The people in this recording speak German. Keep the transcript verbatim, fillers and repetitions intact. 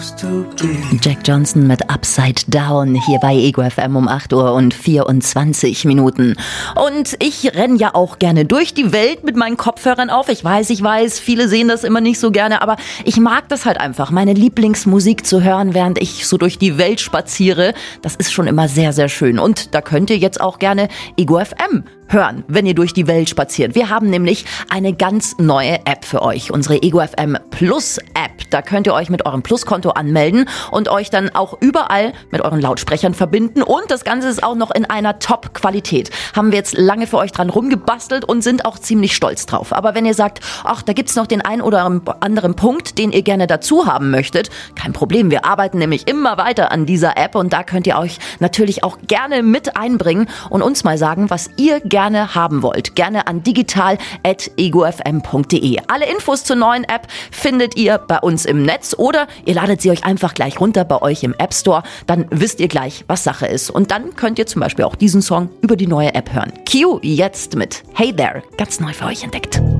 Jack Johnson mit Upside Down hier bei Ego F M um acht Uhr und vierundzwanzig Minuten. Und ich renne ja auch gerne durch die Welt mit meinen Kopfhörern auf. Ich weiß, ich weiß, viele sehen das immer nicht so gerne, aber ich mag das halt einfach, meine Lieblingsmusik zu hören, während ich so durch die Welt spaziere. Das ist schon immer sehr, sehr schön. Und da könnt ihr jetzt auch gerne Ego F M hören, wenn ihr durch die Welt spaziert. Wir haben nämlich eine ganz neue App für euch, unsere Ego F M Plus App. Da könnt ihr euch mit eurem Pluskonto anmelden und euch dann auch überall mit euren Lautsprechern verbinden. Und das Ganze ist auch noch in einer Top-Qualität. Haben wir jetzt lange für euch dran rumgebastelt und sind auch ziemlich stolz drauf. Aber wenn ihr sagt, ach, da gibt's noch den einen oder anderen Punkt, den ihr gerne dazu haben möchtet, kein Problem. Wir arbeiten nämlich immer weiter an dieser App und da könnt ihr euch natürlich auch gerne mit einbringen und uns mal sagen, was ihr gerne haben wollt. Gerne an digital at ego f m punkt d e. Alle Infos zur neuen App findet ihr bei uns im Netz oder ihr ladet sie euch einfach gleich runter bei euch im App Store. Dann wisst ihr gleich, was Sache ist. Und dann könnt ihr zum Beispiel auch diesen Song über die neue App hören. Q jetzt mit Hey There, ganz neu für euch entdeckt.